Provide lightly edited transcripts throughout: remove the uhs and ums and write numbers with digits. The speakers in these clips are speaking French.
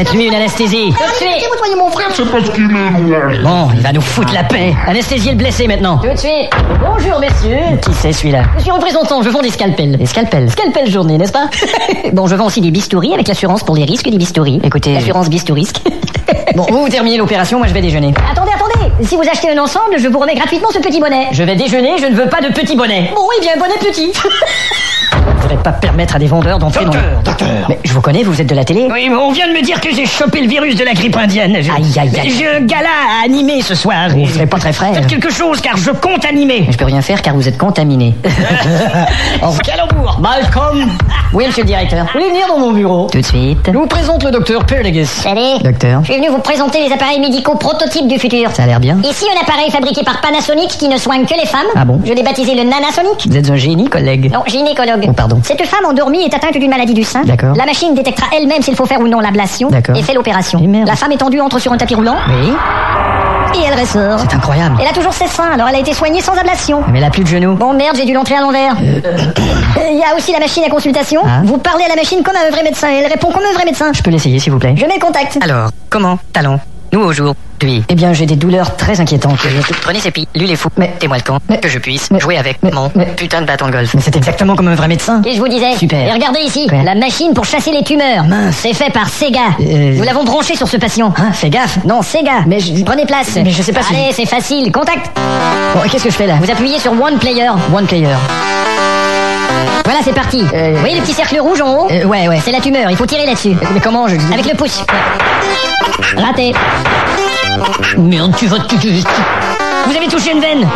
Faites-lui une anesthésie. Tout de suite. Vous voyez mon frère, c'est parce qu'il est noir. Bon, il va nous foutre la paix. Anesthésiez le blessé maintenant. Tout de suite. Bonjour, messieurs. Qui c'est celui-là? Monsieur, représentant, je vends des scalpels. Des scalpels? Scalpel journée, n'est-ce pas? Bon, je vends aussi des bistouris avec l'assurance pour les risques du bistouri. Écoutez... L'assurance bistourisque. Bon, vous terminez l'opération, moi je vais déjeuner. Attendez. Si vous achetez un ensemble, je vous remets gratuitement ce petit bonnet. Je vais déjeuner, je ne veux pas de petit bonnet. Bon, eh bien, bonnet petit. Vous n'allez pas permettre à des vendeurs d'entrer Docteur. Mais je vous connais, vous êtes de la télé? Oui, mais on vient de me dire que j'ai chopé le virus de la grippe indienne. Aïe. J'ai un gala à animer ce soir. Vous serez pas très frais. Faites quelque chose, car je compte animer. Mais je peux rien faire car vous êtes contaminé. Calembour. Malcolm. Oui, monsieur le directeur. Vous voulez venir dans mon bureau? Tout de suite. Je vous présente le docteur Perdigus. Salut. Docteur. Je suis venu vous présenter les appareils médicaux prototypes du futur. Ça a l'air bien. Ici, un appareil fabriqué par Panasonic qui ne soigne que les femmes. Ah bon? Je l'ai baptisé le Nanasonic. Vous êtes un génie, collègue. Non, gynécologue. Oh, pardon. Cette femme endormie est atteinte d'une maladie du sein. D'accord. La machine détectera elle-même s'il faut faire ou non l'ablation. D'accord. Et fait l'opération. Et merde. La femme étendue entre sur un tapis roulant. Oui. Et elle ressort. C'est incroyable. Elle a toujours ses seins, alors elle a été soignée sans ablation. Mais elle a plus de genoux. Bon merde, j'ai dû l'entrer à l'envers. Il y a aussi la machine à consultation. Ah. Vous parlez à la machine comme à un vrai médecin et elle répond comme un vrai médecin. Je peux l'essayer, s'il vous plaît. Je mets le contact. Alors, comment allons-nous aujourd'hui? Eh bien, j'ai des douleurs très inquiétantes. Prenez ces pilules les fous. Mettez-moi le camp. Que je puisse jouer avec mon putain de bâton de golf. Mais c'est exactement comme un vrai médecin. Et je vous disais. Super. Et regardez ici, Quoi? la machine pour chasser les tumeurs. Mince. C'est fait par Sega. Nous l'avons branché sur ce patient. Hein, fais gaffe. Non, Sega. Mais je... Prenez place. Mais je sais pas si... Allez, c'est facile. Contact. Bon, qu'est-ce que je fais là? Vous appuyez sur One Player. One player. Voilà, c'est parti. Vous voyez le petit cercle rouge en haut? Ouais. C'est la tumeur. Il faut tirer là-dessus. Mais comment je... Avec le pouce. Raté. Merde, Vous avez touché une veine.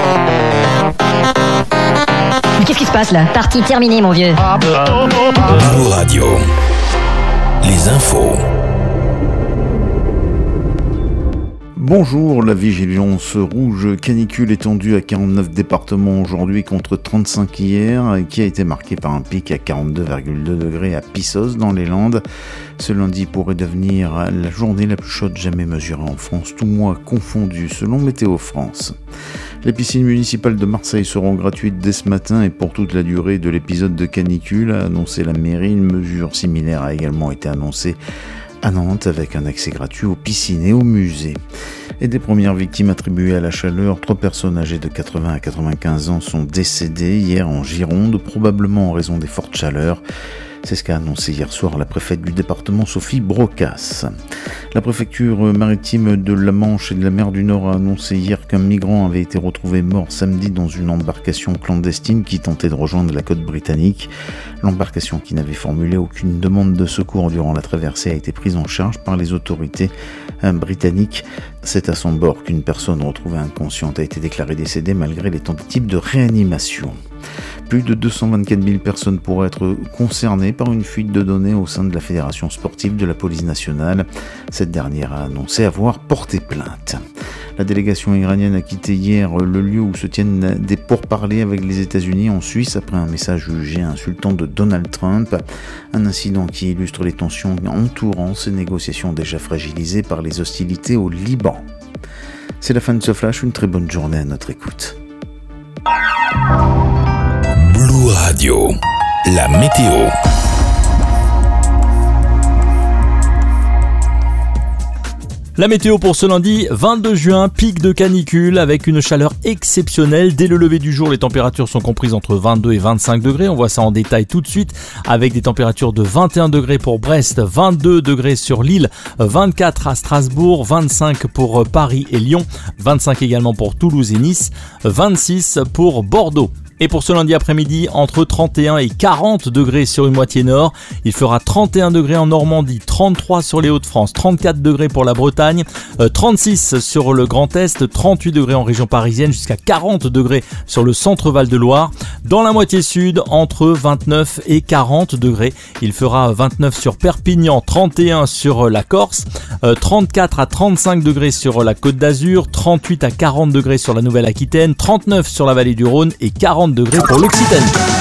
Mais qu'est-ce qui se passe là? Partie terminée, mon vieux. Blue Radio. Les infos. Bonjour, la vigilance rouge canicule étendue à 49 départements aujourd'hui contre 35 hier, qui a été marquée par un pic à 42,2 degrés à Pissos dans les Landes. Ce lundi pourrait devenir la journée la plus chaude jamais mesurée en France, tout mois confondu selon Météo France. Les piscines municipales de Marseille seront gratuites dès ce matin et pour toute la durée de l'épisode de canicule, a annoncé la mairie. Une mesure similaire a également été annoncée à Nantes avec un accès gratuit aux piscines et aux musées. Et des premières victimes attribuées à la chaleur, 3 personnes âgées de 80 à 95 ans sont décédées hier en Gironde, probablement en raison des fortes chaleurs. C'est ce qu'a annoncé hier soir la préfète du département, Sophie Brocas. La préfecture maritime de la Manche et de la mer du Nord a annoncé hier qu'un migrant avait été retrouvé mort samedi dans une embarcation clandestine qui tentait de rejoindre la côte britannique. L'embarcation, qui n'avait formulé aucune demande de secours durant la traversée, a été prise en charge par les autorités britanniques. C'est à son bord qu'une personne retrouvée inconsciente a été déclarée décédée malgré les tentatives de réanimation. Plus de 224 000 personnes pourraient être concernées par une fuite de données au sein de la Fédération sportive de la police nationale. Cette dernière a annoncé avoir porté plainte. La délégation iranienne a quitté hier le lieu où se tiennent des pourparlers avec les États-Unis en Suisse après un message jugé insultant de Donald Trump. Un incident qui illustre les tensions entourant ces négociations déjà fragilisées par les hostilités au Liban. C'est la fin de ce flash, une très bonne journée à notre écoute. Blue Radio, la météo. La météo pour ce lundi 22 juin, pic de canicule avec une chaleur exceptionnelle. Dès le lever du jour, les températures sont comprises entre 22 et 25 degrés. On voit ça en détail tout de suite avec des températures de 21 degrés pour Brest, 22 degrés sur Lille, 24 à Strasbourg, 25 pour Paris et Lyon, 25 également pour Toulouse et Nice, 26 pour Bordeaux. Et pour ce lundi après-midi, entre 31 et 40 degrés sur une moitié nord. Il fera 31 degrés en Normandie, 33 sur les Hauts-de-France, 34 degrés pour la Bretagne, 36 sur le Grand Est, 38 degrés en région parisienne, jusqu'à 40 degrés sur le centre Val-de-Loire. Dans la moitié sud, entre 29 et 40 degrés. Il fera 29 sur Perpignan, 31 sur la Corse, 34 à 35 degrés sur la Côte d'Azur, 38 à 40 degrés sur la Nouvelle-Aquitaine, 39 sur la vallée du Rhône et 40 degrés pour l'Occitanie.